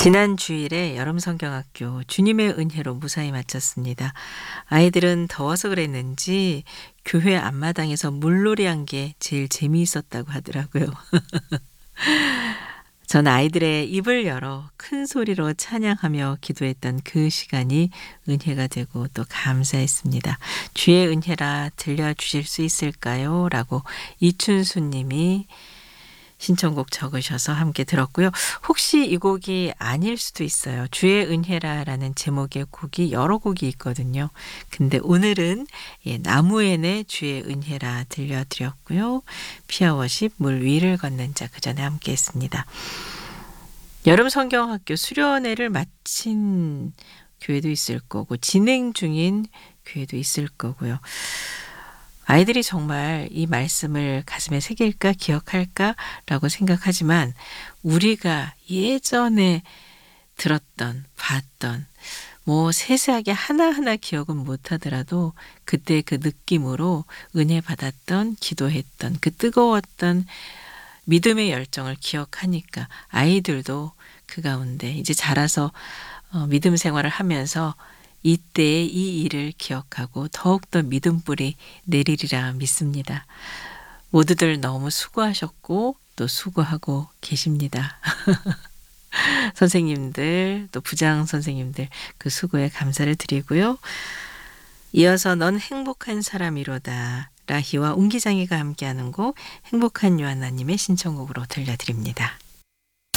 지난 주일에 여름성경학교 주님의 은혜로 무사히 마쳤습니다. 아이들은 더워서 그랬는지 교회 앞마당에서 물놀이한 게 제일 재미있었다고 하더라고요. 전 아이들의 입을 열어 큰 소리로 찬양하며 기도했던 그 시간이 은혜가 되고 또 감사했습니다. 주의 은혜라 들려주실 수 있을까요? 라고 이춘수 님이 신청곡 적으셔서 함께 들었고요. 혹시 이 곡이 아닐 수도 있어요. 주의 은혜라라는 제목의 곡이 여러 곡이 있거든요. 근데 오늘은 나무엔의 주의 은혜라 들려드렸고요. 피아워십 물 위를 걷는 자 그 전에 함께 했습니다. 여름 성경학교 수련회를 마친 교회도 있을 거고 진행 중인 교회도 있을 거고요. 아이들이 정말 이 말씀을 가슴에 새길까 기억할까라고 생각하지만 우리가 예전에 들었던 봤던 세세하게 하나하나 기억은 못하더라도 그때 그 느낌으로 은혜 받았던 기도했던 그 뜨거웠던 믿음의 열정을 기억하니까 아이들도 그 가운데 이제 자라서 믿음 생활을 하면서 이때의 이 일을 기억하고 더욱더 믿음불이 내리리라 믿습니다. 모두들 너무 수고하셨고 또 수고하고 계십니다. 선생님들 또 부장 선생님들 그 수고에 감사를 드리고요. 이어서 넌 행복한 사람이로다. 라희와 웅기장이가 함께하는 곡 행복한 요한나님의 신청곡으로 들려드립니다.